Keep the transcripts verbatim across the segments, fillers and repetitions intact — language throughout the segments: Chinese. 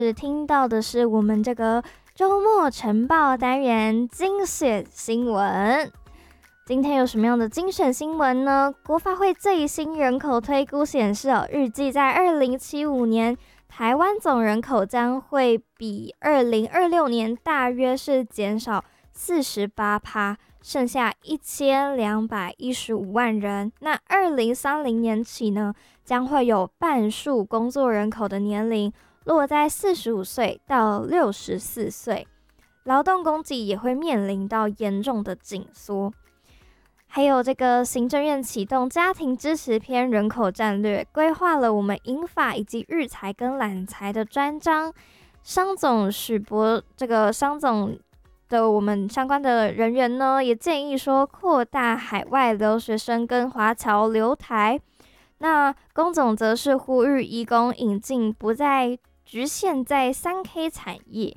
是听到的是我们这个周末晨报单元精选新闻。今天有什么样的精选新闻呢？国发会最新人口推估显示哦，预计在二零七五年，台湾总人口将会比二零二六年大约是减少四十八趴，剩下一千两百一十五万人。那二零三零年起呢，将会有半数工作人口的年龄落在四十五岁到六十四岁，劳动供给也会面临到严重的紧缩。还有这个行政院启动家庭支持篇人口战略，规划了我们银发以及育才跟揽才的专章。商总许博这个商总的我们相关的人员呢，也建议说扩大海外留学生跟华侨留台。那工总则是呼吁移工引进不再局限在 三 K 产业。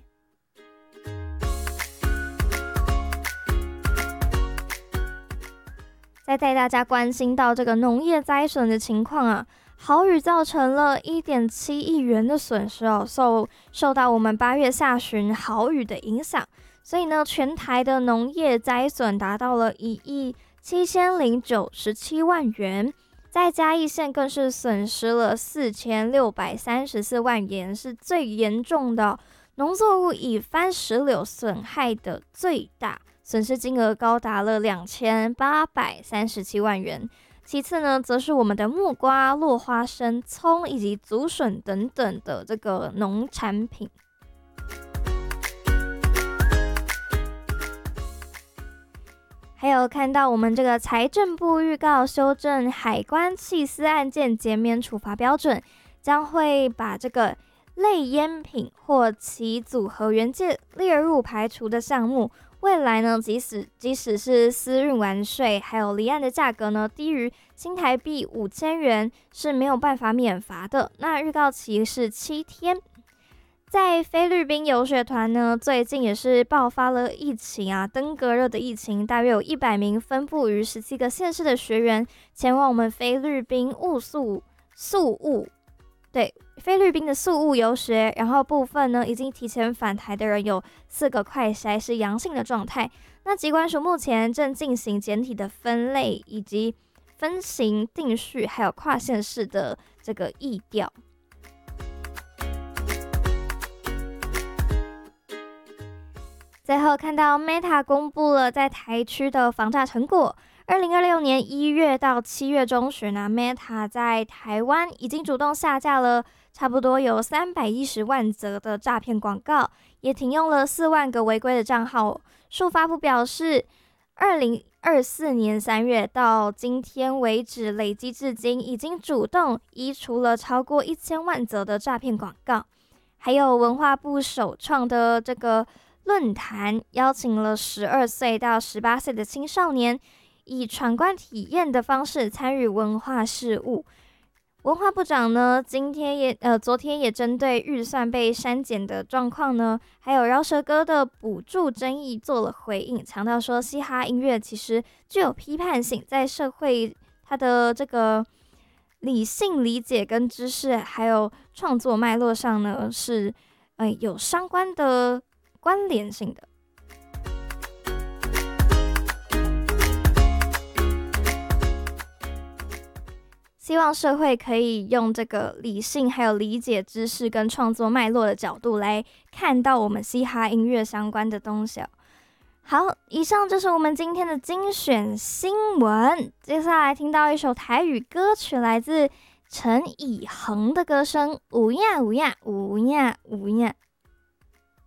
再带大家关心到这个农业灾损的情况啊，豪雨造成了 一点七亿元的损失哦，受受到我们八月下旬豪雨的影响，所以呢，全台的农业灾损达到了一亿七千零九十七万元，在嘉义县更是损失了四千六百三十四万元，是最严重的农作物以番石榴损害的最大。损失金额高达了两千八百三十七万元。其次呢，则是我们的木瓜、落花生、葱以及竹笋等等的这个农产品。还有看到我们这个财政部预告修正海关弃私案件减免处罚标准，将会把这个类烟品或其组合元件列入排除的项目。未来呢，即使即使是私运完税，还有离岸的价格呢低于新台币五千元是没有办法免罚的。那预告期是七天。在菲律宾游学团呢，最近也是爆发了疫情啊，登革热的疫情，大约有一百名分布于十七个县市的学员前往我们菲律宾雾宿宿雾。对，菲律宾的宿务游学，然后部分呢已经提前返台的人有四个快筛是阳性的状态。那疾管署目前正进行简体的分类以及分型定序，还有跨县市的这个疫调。最后看到 Meta 公布了在台区的防诈成果。二零二六年一月到七月中旬呢 ，Meta 在台湾已经主动下架了差不多有三百一十万则的诈骗广告，也停用了四万个违规的账号。数发布表示，二零二四年三月到今天为止，累积至今已经主动移除了超过一千万则的诈骗广告。还有文化部首创的这个论坛，邀请了十二岁到十八岁的青少年，以闯关体验的方式参与文化事务。文化部长呢，今天也呃，昨天也针对预算被删减的状况呢，还有饶舌歌的补助争议做了回应，强调说，嘻哈音乐其实具有批判性，在社会它的这个理性理解跟知识，还有创作脉络上呢，是呃有相关的关联性的。希望社会可以用这个理性还有理解知识跟创作脉络的角度来看到我们嘻哈音乐相关的东西。好，以上就是我们今天的精选新闻。接下来听到一首台语歌曲，来自陈以恒的歌声，有呀有呀有呀有呀。